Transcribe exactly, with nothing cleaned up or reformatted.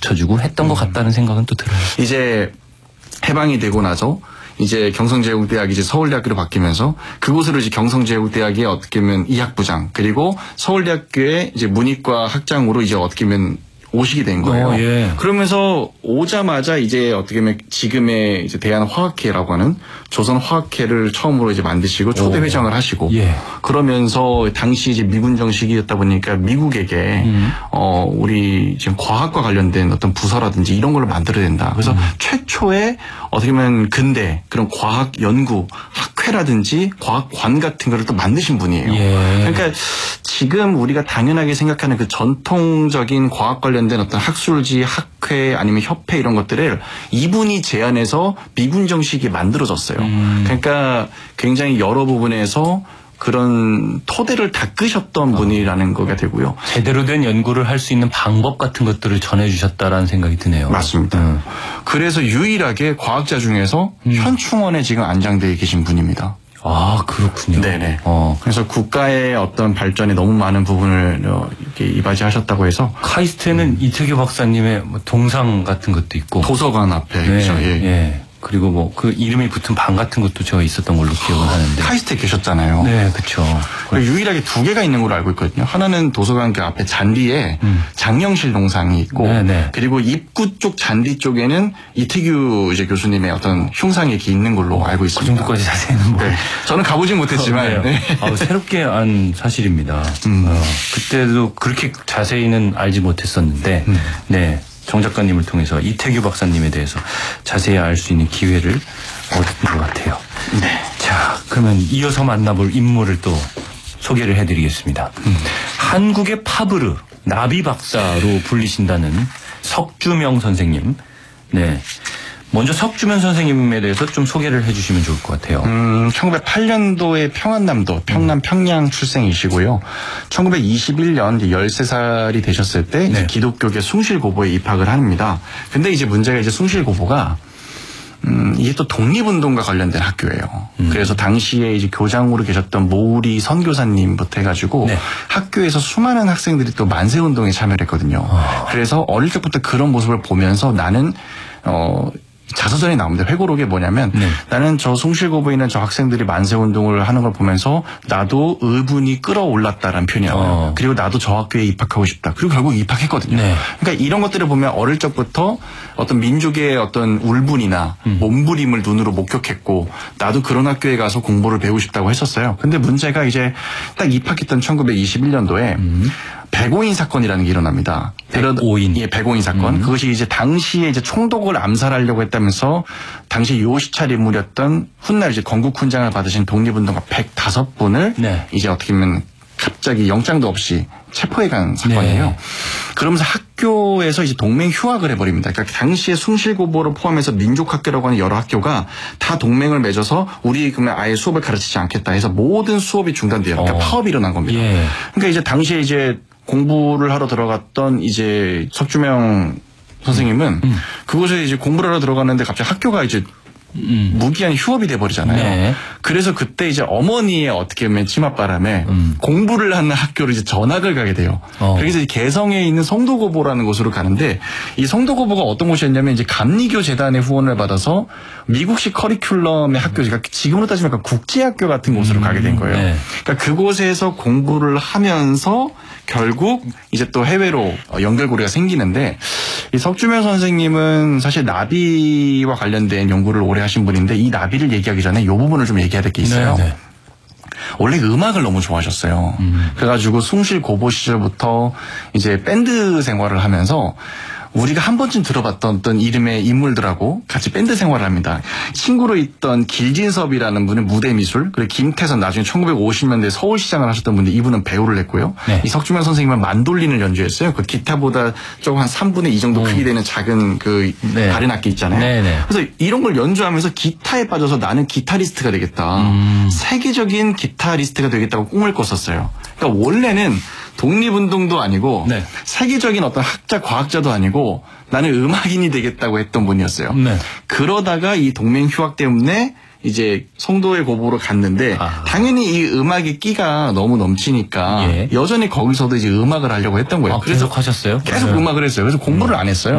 가르쳐주고 했던 음. 것 같다는 생각은 또 들어요. 이제 해방이 되고 나서 이제 경성제국대학이 이제 서울대학교로 바뀌면서 그곳으로 이제 경성제국대학의 어떻게 보면 이학부장 그리고 서울대학교의 이제 문이과 학장으로 이제 어떻게 보면 오시게 된 거예요. 어, 예. 그러면서 오자마자 이제 어떻게 보면 지금의 이제 대한화학회라고 하는 조선화학회를 처음으로 이제 만드시고 초대 오. 회장을 하시고 예. 그러면서 당시 이제 미군정 시기였다 보니까 미국에게 음. 어 우리 지금 과학과 관련된 어떤 부서라든지 이런 걸 만들어야 된다. 그래서 음. 최초의 어떻게 보면 근대 그런 과학 연구 학회라든지 과학관 같은 거를 또 만드신 분이에요. 예. 그러니까 지금 우리가 당연하게 생각하는 그 전통적인 과학 관련된 어떤 학술지, 학회 아니면 협회 이런 것들을 이분이 제안해서 미군 정식이 만들어졌어요. 음. 그러니까 굉장히 여러 부분에서 그런 토대를 닦으셨던 어. 분이라는 거가 되고요. 제대로 된 연구를 할 수 있는 방법 같은 것들을 전해주셨다라는 생각이 드네요. 맞습니다. 음. 그래서 유일하게 과학자 중에서 음. 현충원에 지금 안장되어 계신 분입니다. 아, 그렇군요. 네네. 어. 그래서 국가의 어떤 발전에 너무 많은 부분을 이렇게 이바지하셨다고 해서. 카이스트에는 음. 이태규 박사님의 동상 같은 것도 있고. 도서관 앞에. 네, 그렇죠. 예. 예. 그리고 뭐 그 이름이 붙은 방 같은 것도 제가 있었던 걸로 기억을 하는데. 카이스트에 계셨잖아요. 네, 그렇죠. 유일하게 두 개가 있는 걸로 알고 있거든요. 하나는 도서관 그 앞에 잔디에 음. 장영실 동상이 있고, 네네. 그리고 입구 쪽 잔디 쪽에는 이태규 이제 교수님의 어떤 흉상이 이렇게 있는 걸로 알고 있습니다. 그 정도까지 자세히는 뭐. 네. 저는 가보진 못했지만. 어, 네. 아, 새롭게 안 사실입니다. 음. 어, 그때도 그렇게 자세히는 알지 못했었는데, 음. 네. 정 작가님을 통해서 이태규 박사님에 대해서 자세히 알 수 있는 기회를 얻은 것 같아요. 네. 자, 그러면 이어서 만나볼 인물을 또 소개를 해드리겠습니다. 음. 한국의 파브르, 나비 박사로 불리신다는 석주명 선생님. 네. 먼저 석주명 선생님에 대해서 좀 소개를 해주시면 좋을 것 같아요. 음, 천구백팔 년도에 평안남도, 평남 음. 평양 출생이시고요. 천구백이십일 년 이제 열세 살이 되셨을 때 네. 이제 기독교계 숭실고보에 입학을 합니다. 근데 이제 문제가 이제 숭실고보가 음, 이게 또 독립운동과 관련된 학교예요. 음. 그래서 당시에 이제 교장으로 계셨던 모우리 선교사님부터 해가지고 네. 학교에서 수많은 학생들이 또 만세운동에 참여를 했거든요. 어. 그래서 어릴 때부터 그런 모습을 보면서 나는 어, 자서전이 나옵니다. 회고록에 뭐냐면 네. 나는 저 숭실고보에 있는 저 학생들이 만세운동을 하는 걸 보면서 나도 의분이 끌어올랐다라는 표현이 나와요. 어. 그리고 나도 저 학교에 입학하고 싶다. 그리고 결국 입학했거든요. 네. 그러니까 이런 것들을 보면 어릴 적부터 어떤 민족의 어떤 울분이나 음. 몸부림을 눈으로 목격했고 나도 그런 학교에 가서 공부를 배우고 싶다고 했었어요. 근데 문제가 이제 딱 입학했던 천구백이십일 년도에 음. 백오인 사건이라는 게 일어납니다. 백오인. 예, 백오인 사건. 음. 그것이 이제 당시에 이제 총독을 암살하려고 했다면서 당시 요시찰 인물이었던 훗날 이제 건국훈장을 받으신 독립운동가 백오 분을 네. 이제 어떻게 보면 갑자기 영장도 없이 체포해 간 사건이에요. 네. 그러면서 학교에서 이제 동맹 휴학을 해버립니다. 그러니까 당시에 숭실고보를 포함해서 민족학교라고 하는 여러 학교가 다 동맹을 맺어서 우리 그러면 아예 수업을 가르치지 않겠다 해서 모든 수업이 중단돼요. 그러니까 어. 파업이 일어난 겁니다. 예. 그러니까 이제 당시에 이제 공부를 하러 들어갔던 이제 석주명 선생님은 음. 그곳에 이제 공부를 하러 들어갔는데 갑자기 학교가 이제 음. 무기한 휴업이 돼버리잖아요. 네. 그래서 그때 이제 어머니의 어떻게 보면 치맛바람에 음. 공부를 하는 학교로 이제 전학을 가게 돼요. 어. 그래서 개성에 있는 성도고보라는 곳으로 가는데 이 성도고보가 어떤 곳이었냐면 이제 감리교 재단의 후원을 받아서 미국식 커리큘럼의 학교, 그러니까 지금으로 따지면 약간 국제학교 같은 곳으로 음. 가게 된 거예요. 네. 그러니까 그곳에서 공부를 하면서 결국 이제 또 해외로 연결고리가 생기는데 이 석주명 선생님은 사실 나비와 관련된 연구를 오래 하신 분인데 이 나비를 얘기하기 전에 이 부분을 좀 얘기해야 될 게 있어요. 네네. 원래 음악을 너무 좋아하셨어요. 음. 그래가지고 숭실고보 시절부터 이제 밴드 생활을 하면서 우리가 한 번쯤 들어봤던 어떤 이름의 인물들하고 같이 밴드 생활을 합니다. 친구로 있던 길진섭이라는 분은 무대 미술, 그리고 김태선 나중에 천구백오십 년대 서울시장을 하셨던 분인데 이분은 배우를 했고요. 네. 이 석주명 선생님은 만돌린을 연주했어요. 그 기타보다 조금 한 삼분의 이 정도 음. 크기 되는 작은 그 네. 다른 악기 있잖아요. 네, 네. 그래서 이런 걸 연주하면서 기타에 빠져서 나는 기타리스트가 되겠다. 음. 세계적인 기타리스트가 되겠다고 꿈을 꿨었어요. 그러니까 원래는 독립운동도 아니고 네. 세계적인 어떤 학자, 과학자도 아니고 나는 음악인이 되겠다고 했던 분이었어요. 네. 그러다가 이 동맹 휴학 때문에 이제 성도의 고보로 갔는데 아. 당연히 이 음악의 끼가 너무 넘치니까 예. 여전히 거기서도 이제 음악을 하려고 했던 거예요. 아, 그래서 계속 하셨어요? 계속 네. 음악을 했어요. 그래서 공부를 음. 안 했어요.